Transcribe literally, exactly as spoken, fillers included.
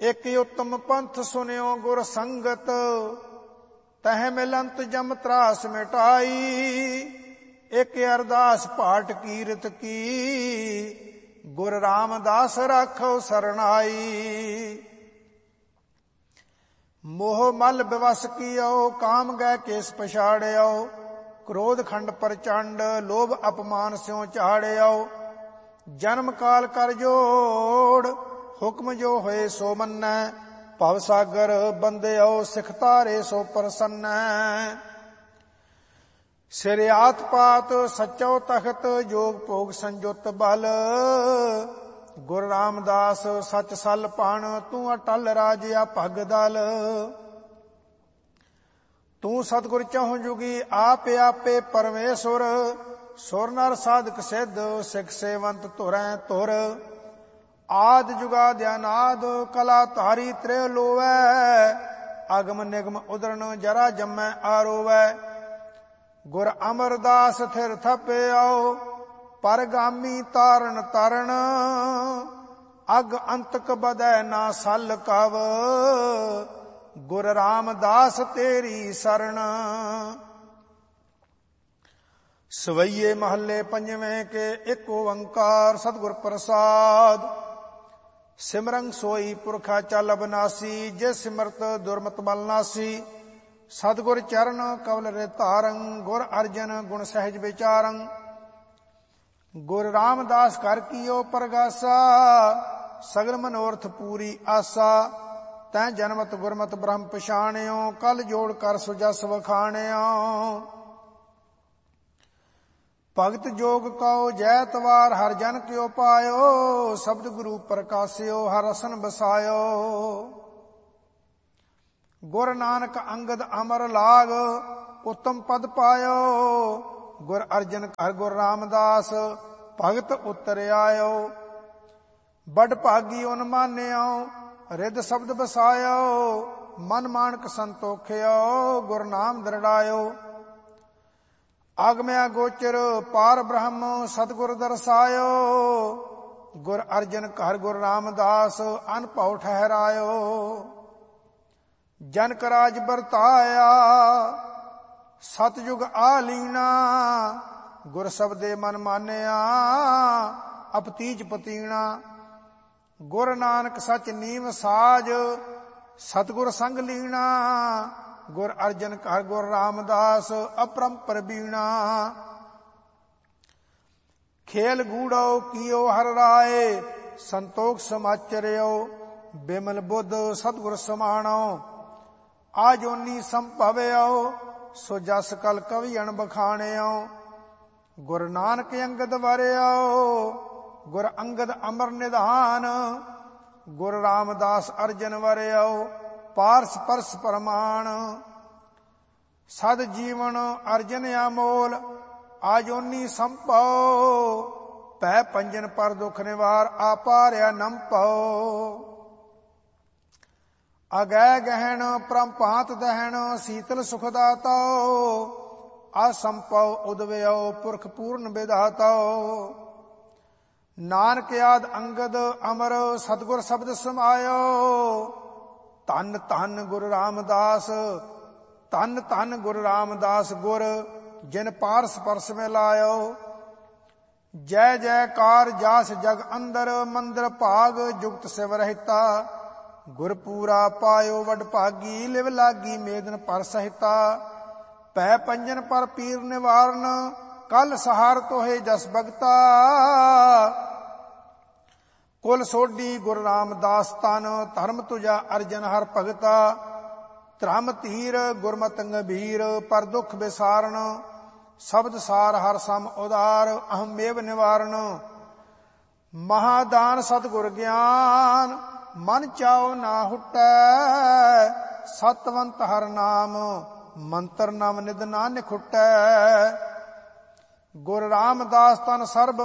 ਇੱਕ ਉੱਤਮ ਪੰਥ ਸੁਨਿਓ ਗੁਰ ਸੰਗਤ, ਤਹ ਮਿਲੰਤ ਜਮ ਤਰਾਸ ਮਿਟਾਈ। ਇੱਕ ਅਰਦਾਸ ਪਾਠ ਕੀਰਤ ਕੀ, ਗੁਰ ਰਾਮਦਾਸ ਰਾਖੋ ਸਰਨਾਈ। ਮੋਹ ਮਲ ਬਿਵਸ ਕੀਓ, ਕਾਮ ਗੈ ਕੇਸ ਪਛਾੜਿਓ। ਕ੍ਰੋਧ ਖੰਡ ਪ੍ਰਚੰਡ, ਲੋਭ ਅਪਮਾਨ ਸਿਉ ਝਾੜਿਓ। ਜਨਮ ਕਾਲ ਕਰ ਜੋੜ, ਹੁਕਮ ਜੋ ਹੋਏ ਸੋ ਮੰਨੈ। ਭਵ ਸਾਗਰ ਬੰਦਿਓ, ਸਿਖ ਤਾਰੇ ਸੋ ਪ੍ਰਸੰਨੈ। ਸਿਰ ਆਤ ਪਾਤ ਸਚੋ ਤਖਤ, ਜੋਗ ਭੋਗ ਸੰਜੁਤ ਬਲ। ਗੁਰ ਰਾਮਦਾਸ ਸਚ ਸਲ ਪਣ, ਤੂੰ ਅਟਲ ਰਾਜਿਆ ਭਗ ਦਲ। ਤੂੰ ਸਤਿਗੁਰ ਚਹੁ ਜੁਗੀ, ਆਪ ਆਪੇ ਪਰਮੇਸ਼ੁਰ। ਸੁਰ ਨਰ ਸਾਧਕ ਸਿੱਧ, ਸਿੱਖ ਸੇਵੰਤ ਧੁਰੈ ਧੁਰ। ਆਦ ਜੁਗਾਦਿ ਅਨਾਦ, ਕਲਾ ਧਾਰੀ ਤ੍ਰਿ ਲੋਵੈ। ਅਗਮ ਨਿਗਮ ਉਦਰਨ, ਜਰਾ ਜੰਮੈ ਆਰੋਵੈ। ਗੁਰ ਅਮਰਦਾਸ ਥਿਰ ਥਪਿਓ, ਪਰਗਾਮੀ ਤਾਰਨ ਤਰਨ। ਅਗ ਅੰਤਕ ਬਦੈ ਨਾ ਸਲ ਕਵ, ਗੁਰ ਰਾਮਦਾਸ ਤੇਰੀ ਸਰਣ। ਸਵਈਏ ਮਹੱਲੇ ਪੰਜਵੇਂ ਕੇ, ਇੱਕ ਓੰਕਾਰ ਸਤਿਗੁਰ ਪ੍ਰਸਾਦ। ਸਿਮਰੰ ਸੋਈ ਪੁਰਖਾ ਚਲ ਅਬਨਾਸੀ, ਜੇ ਸਿਮਰਤ ਦੁਰਮਤ ਬਲ ਨਾਸੀ। ਸਤਿਗੁਰ ਚਰਨ ਕਵਲ ਰਿ ਧਾਰੰ, ਗੁਰ ਅਰਜਨ ਗੁਣ ਸਹਿਜ ਵਿਚਾਰੰ। ਗੁਰ ਰਾਮਦਾਸ ਕਰ ਕੀਓ ਪ੍ਰਗਾਸਾ, ਸਗਲ ਮਨੋਰਥ ਪੂਰੀ ਆਸਾ। ਤੈਂ ਜਨਮਤ ਗੁਰਮਤ ਬ੍ਰਹਮ ਪਛਾਣਿਓ, ਕਲ ਜੋੜ ਕਰ ਸੁਜਸ ਵਖਾਣਿਓ। ਭਗਤ ਜੋਗ ਕਉ ਜੈ ਤਵਾਰ, ਹਰ ਜਨ ਕਿਉ ਪਾਇਓ। ਸ਼ਬਦ ਗੁਰੂ ਪ੍ਰਕਾਸਿਓ, ਹਰ ਰਸਨ ਬਸਾਇਓ। ਗੁਰ ਨਾਨਕ ਅੰਗਦ ਅਮਰ ਲਾਗ, ਉੱਤਮ ਪਦ ਪਾਇਓ। ਗੁਰ ਅਰਜਨ ਘਰ ਗੁਰ ਰਾਮਦਾਸ, ਭਗਤ ਉਤਰ ਆਇਓ। ਬੜ ਭਾਗੀ ਉਨ ਮਾਨਿਓ, ਰਿਦ ਸ਼ਬਦ ਬਸਾਇਓ। ਮਨ ਮਾਨਕ ਸੰਤੋਖਿਓ, ਗੁਰ ਨਾਮ ਦਰੜਾਇਓ। ਆਗਮਿਆ ਗੋਚਰ ਪਾਰ ਬ੍ਰਹਮ, ਸਤਿਗੁਰ ਦਰਸਾਇਓ। ਗੁਰ ਅਰਜਨ ਘਰ ਗੁਰ ਰਾਮਦਾਸ, ਅਨਭਉ ਠਹਿਰਾਇਓ। ਜਨਕ ਰਾਜ ਵਰਤਾਇਆ, ਸਤਜੁਗ ਆ ਲੀਣਾ। ਗੁਰ ਸਬਦੇ ਮਨ ਮਾਨਿਆ, ਅਪਤੀਜ ਪਤੀਣਾ। ਗੁਰ ਨਾਨਕ ਸਚ ਨੀਮ ਸਾਜ, ਸਤਿਗੁਰ ਸੰਗ ਲੀਣਾ। ਗੁਰ ਅਰਜਨ ਘਰ ਗੁਰ ਰਾਮਦਾਸ, ਅਪਰੰਪਰ ਬੀਣਾ। ਖੇਲ ਗੂੜੋ ਕੀਓ ਹਰ ਰਾਏ, ਸੰਤੋਖ ਸਮਾਚਰਿਓ। ਬਿਮਲ ਬੁੱਧ ਸਤਿਗੁਰ ਸਮਾਣੋ, ਆਜੋਨੀ ਸੰਭਵਿਓ। ਸੋ ਜਸ ਕਲ ਕਵੀ ਅਣ ਬਖਾਣਿਓ। ਗੁਰ ਨਾਨਕ ਅੰਗਦ ਵਰਿਓ, ਗੁਰ ਅੰਗਦ ਅਮਰ ਨਿਧਾਨ। ਗੁਰ ਰਾਮਦਾਸ ਅਰਜਨ ਵਰਿਓ, ਪਾਰਸ ਪਰਸ ਪਰਮਾਨ। ਸਦ ਜੀਵਨ ਅਰਜਨ ਅਮੋਲ, ਆਜੋਨੀ ਸੰਭਉ। ਭੈ ਪੰਜਨ ਪਰ ਦੁਖ ਨਿਵਾਰ, ਆਪਾਰਿਆ ਨੰਭਉ। ਅਗੈ ਗਹਿਣ ਪ੍ਰਮ ਭਾਂਤ ਦਹਿਣ, ਸੀਤਲ ਸੁਖ ਦਾਤਉ। ਅਸੰਭਉ ਉਦਵਿਓ, ਪੁਰਖ ਪੂਰਨ ਵਿਧਾਤਉ। ਨਾਨਕ ਆਦ ਅੰਗਦ ਅਮਰ, ਸਤਿਗੁਰ ਸ਼ਬਦ ਸਮਾਇਓ। ਧੰਨ ਧੰਨ ਗੁਰ ਰਾਮਦਾਸ, ਧੰਨ ਧੰਨ ਗੁਰ ਰਾਮਦਾਸ ਗੁਰ, ਜਿਨ ਪਾਰਸ ਪਰਸ ਮੇ ਲਾਇਓ। ਜੈ ਜੈਕਾਰ ਜਾਸ ਜਗ ਅੰਦਰ, ਮੰਦਰ ਭਾਗ ਜੁਗਤ ਸਿਵ ਰਹਿਤਾ। ਗੁਰ ਪੂਰਾ ਪਾਇਓ ਵਡ ਭਾਗੀ, ਲਿਵ ਲਾਗੀ ਮੇਦਨ ਪਰ ਸਹਿਤਾ। ਭੈ ਪੰਜਨ ਪਰ ਪੀਰ ਨਿਵਾਰਨ, ਕਲ ਸਹਾਰ ਤੋਹੇ ਜਸ ਭਗਤਾ। ਕੁਲ ਸੋਢੀ ਗੁਰ ਰਾਮਦਾਸ ਤਨ, ਧਰਮ ਤੁਜਾ ਅਰਜਨ ਹਰ ਭਗਤਾ। ਧਰਮ ਧੀਰ ਗੁਰਮਤਿ ਗੰਭੀਰ, ਪਰ ਦੁਖ ਵਿਸਾਰਨ। ਸ਼ਬਦ ਸਾਰ ਹਰ ਸਮ ਉਦਾਰ, ਅਹੰ ਮੇਵ ਨਿਵਾਰਨ। ਮਹਾਦਾਨ ਸਤਿਗੁਰ ਗਿਆਨ, ਮਨ ਚਾਉ ਨਾ ਹੁਟੈ। ਸਤਵੰਤ ਹਰ ਨਾਮ, ਮੰਤਰ ਨਵ ਨਿਧ ਨਾਨਕ ਹੁਟੈ। ਗੁਰ ਰਾਮਦਾਸ ਤਨ ਸਰਬ